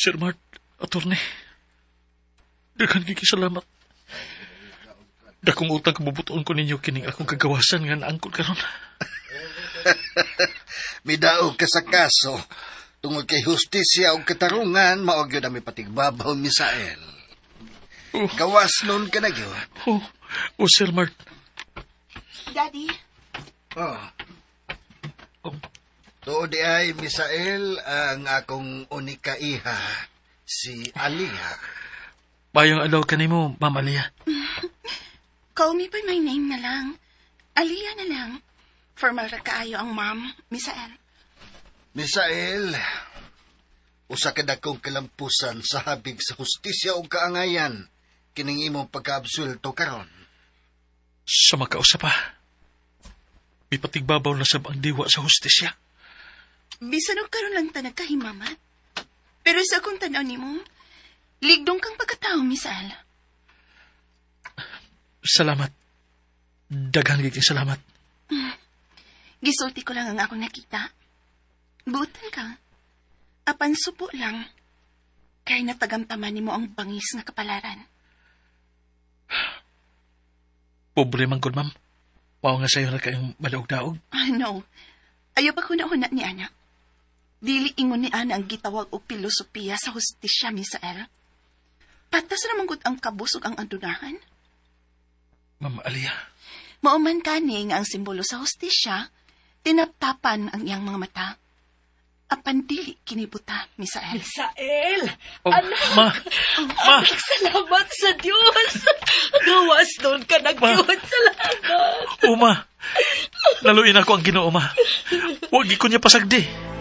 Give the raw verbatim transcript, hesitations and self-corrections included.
Sir Mart, attorney. Daghan gigi salamat. Dakong utang kabubuton ko ninyo kining akong kagawasan nga naangkot karon. Midaog ka sa kaso. Tungod kay hustisya o katarungan, maog yun na may patigbabaw, Misael. Oh. Gawas nun ka na yun. Oh, oh, Sir Mart. Daddy? Oh. Oh. Tuod di ay, Misael, ang akong unika iha, si Aliyah. Bayang alaw ka nimo, Ma'am Aliyah. Call me by my name na lang. Aliyah na lang. Formal ra kaayo ang ma'am, Misael. Misael, usa ka dakong kalampusan sa habig sa hustisya o kaangayan, kining imong pagkaabsulto karon. Sa makausa pa, may patigbabaw na sab ang diwa sa hustisya. Bisan og karon lang ta nagkahimamat. Pero sa akong tanaw nimo, ligdong kang pagkatao, Misael. Salamat. Daghang giging salamat. Hmm. Gisulti ko lang ang akong nakita. Buotan ka. Apan supo lang. Kay natagamtaman nimo ang bangis nga kapalaran. Pobre man gud, ma'am. Mao nga sayo na kayong madaog-daog. Ah, no. Ayaw pa ko nauna ni anak. Dili ingon ni ana ang gitawag og pilosopiya sa hustisya, Misael. Patas naman gud ang kabusog ang adunahan. Ma'am Aliyah. Mauman kani nga ang simbolo sa hustisya, tinaptapan ang iyang mga mata. Apan dili kinibuta, Misael. Misael! Oh, anak! Ma! Ma! Anak, salamat sa Diyos! Gawas doon ka na, Diyos! Salamat! Uma! Naluin ako ang Ginoo, ma. Huwag ko niya pasagdi.